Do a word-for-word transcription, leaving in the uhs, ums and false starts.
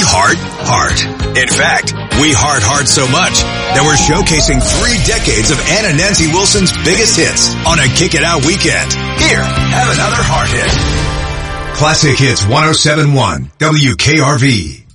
Heart, heart. In fact, we heart heart so much that we're showcasing three decades of Anna Nancy Wilson's biggest hits on a Kick It Out weekend. Here, have another heart hit. Classic Hits one oh seven point one W K R V.